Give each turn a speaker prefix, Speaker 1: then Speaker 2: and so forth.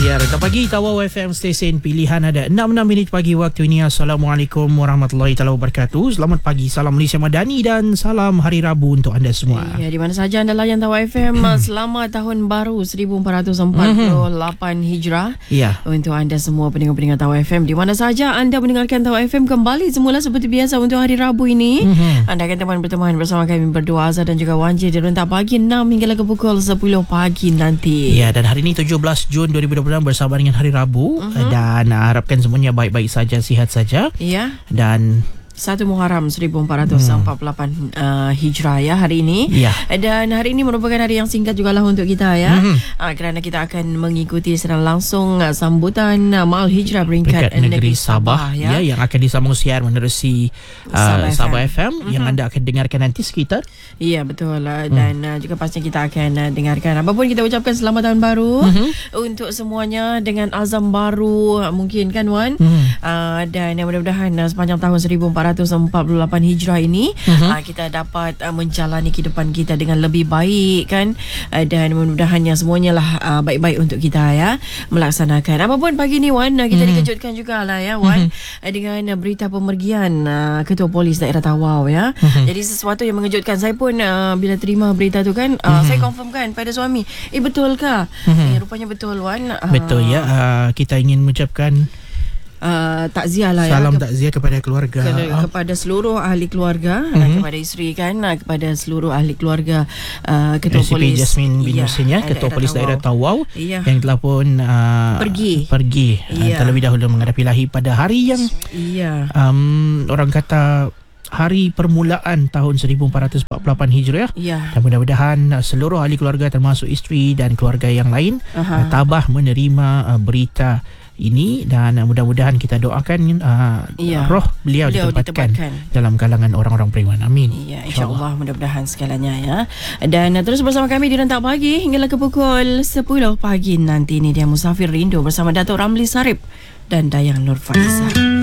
Speaker 1: Ya, Rentang Pagi Tawau FM stesen pilihan ada 6 minit pagi waktu ini. Assalamualaikum warahmatullahi wabarakatuh. Selamat pagi, salam Malaysia Madani dan salam Hari Rabu untuk anda semua.
Speaker 2: Ya, di mana saja anda layan Tawau FM, selamat tahun baru 1448 Hijrah.
Speaker 1: Ya.
Speaker 2: Untuk anda semua pendengar-pendengar Tawau FM, di mana saja anda mendengarkan Tawau FM kembali semula seperti biasa untuk hari Rabu ini. Anda akan berteman bersama kami berdua, Azhar dan juga Wan J di Rentang Pagi 6 hingga ke pukul 10 pagi nanti.
Speaker 1: Ya, dan hari ini 17 Jun 2020 bersama dengan hari Rabu, dan harapkan semuanya baik-baik saja, sihat saja.
Speaker 2: Ya.
Speaker 1: Dan
Speaker 2: 1 Muharram 1448 Hijrah ya hari ini.
Speaker 1: Ya.
Speaker 2: Dan hari ini merupakan hari yang singkat jugalah untuk kita ya. Kerana kita akan mengikuti secara langsung sambutan Maul Hijrah peringkat negeri Sabah
Speaker 1: ya, yang akan disambung siar menerusi Sabah FM yang anda akan dengarkan nanti sekitar.
Speaker 2: Ya, betul. Dan juga pastinya kita akan dengarkan. Apapun kita ucapkan selamat tahun baru untuk semuanya dengan azam baru mungkin kan Wan. Dan mudah-mudahan sepanjang tahun 1448 Hijrah ini kita dapat menjalani kehidupan kita dengan lebih baik kan, dan mudah-mudahannya semuanya lah baik-baik untuk kita ya melaksanakan. Apapun pagi ni Wan, kita dikejutkan jugalah ya Wan dengan berita pemergian Ketua Polis Daerah Tawau ya. Jadi sesuatu yang mengejutkan saya pun bila terima berita tu kan, saya confirmkan pada suami, betulkah? Rupanya betul Wan.
Speaker 1: Betul ya. Kita ingin mengucapkan
Speaker 2: takziah lah
Speaker 1: salam
Speaker 2: ya,
Speaker 1: takziah kepada keluarga,
Speaker 2: kepada seluruh ahli keluarga, kepada isteri kan, kepada seluruh ahli keluarga Ketua
Speaker 1: SCP
Speaker 2: Polis
Speaker 1: Jasmine bin Husin ya, Ketua Polis Daerah Tawau yang telah pun pergi terlebih dahulu menghadapi lahir pada hari yang orang kata hari permulaan tahun 1448 Hijrah ya. Dan mudah-mudahan seluruh ahli keluarga termasuk isteri dan keluarga yang lain tabah menerima berita ini, dan mudah-mudahan kita doakan roh beliau ditempatkan dalam kalangan orang-orang beriman. Amin.
Speaker 2: Ya, insya-Allah mudah-mudahan segalanya ya. Dan terus bersama kami di Rentang Pagi hingga ke pukul 10 pagi nanti. Ini dia Musafir Rindu bersama Datuk Ramli Sarip dan Dayang Nur Faiza.